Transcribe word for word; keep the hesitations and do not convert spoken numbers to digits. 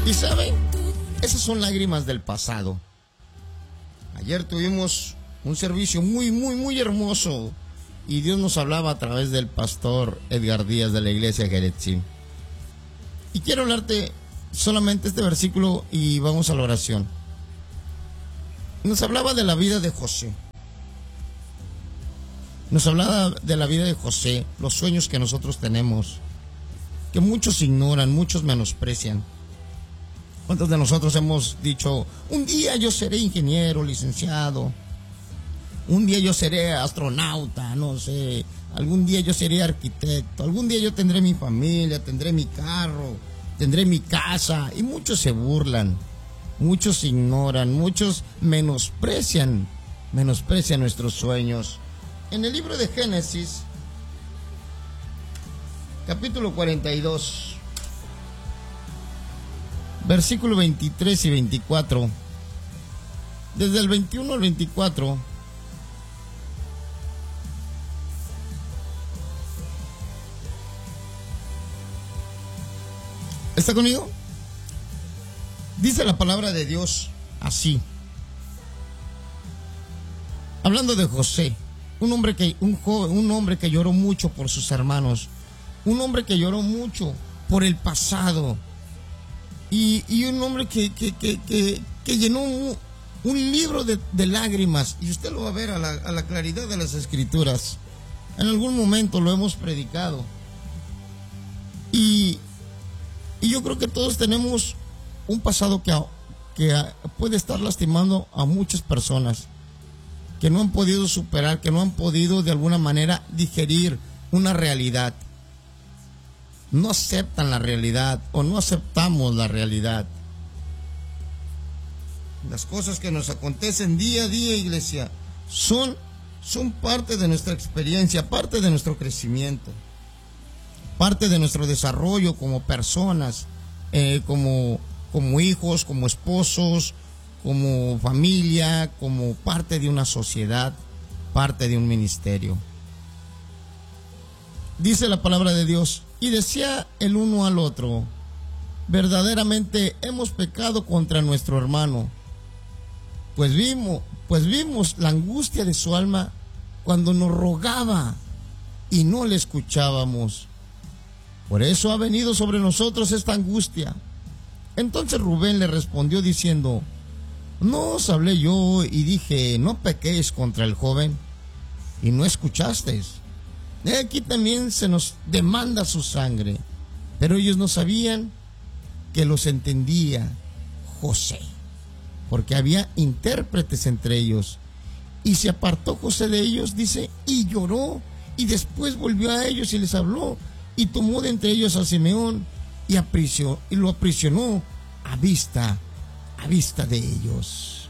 Y saben, esas son lágrimas del pasado. Ayer tuvimos un servicio muy, muy, muy hermoso y Dios nos hablaba a través del pastor Edgar Díaz de la iglesia Jerezim. Y quiero hablarte solamente este versículo y vamos a la oración. Nos hablaba de la vida de José. Nos hablaba de la vida de José, los sueños que nosotros tenemos, que muchos ignoran, muchos menosprecian. ¿Cuántos de nosotros hemos dicho, un día yo seré ingeniero, licenciado, un día yo seré astronauta, no sé, algún día yo seré arquitecto, algún día yo tendré mi familia, tendré mi carro, tendré mi casa? Y muchos se burlan, muchos ignoran, muchos menosprecian, menosprecian nuestros sueños. En el libro de Génesis, capítulo cuarenta y dos, versículo veintitrés y veinticuatro, desde el veintiuno al veinticuatro, ¿está conmigo? Dice la palabra de Dios así, hablando de José, un hombre que un joven, un hombre que lloró mucho por sus hermanos, un hombre que lloró mucho por el pasado. Y, y un hombre que, que, que, que, que llenó un, un libro de, de lágrimas. Y usted lo va a ver a la, a la claridad de las escrituras. En algún momento lo hemos predicado. Y, y yo creo que todos tenemos un pasado que, que puede estar lastimando a muchas personas, que no han podido superar, que no han podido de alguna manera digerir una realidad. No aceptan la realidad o no aceptamos la realidad. Las cosas que nos acontecen día a día, iglesia, son, son parte de nuestra experiencia, parte de nuestro crecimiento, parte de nuestro desarrollo como personas, eh, como, como hijos, como esposos, como familia, como parte de una sociedad, parte de un ministerio. Dice la palabra de Dios, y decía el uno al otro, verdaderamente hemos pecado contra nuestro hermano, pues vimos, pues vimos la angustia de su alma cuando nos rogaba y no le escuchábamos. Por eso ha venido sobre nosotros esta angustia. Entonces Rubén le respondió diciendo, ¿no os hablé yo y dije, no pequéis contra el joven? Y no escuchasteis. Aquí también se nos demanda su sangre. Pero ellos no sabían que los entendía José, porque había intérpretes entre ellos. Y se apartó José de ellos, dice, y lloró, y después volvió a ellos y les habló, y tomó de entre ellos a Simeón, y, aprisionó, y lo aprisionó a vista, a vista de ellos.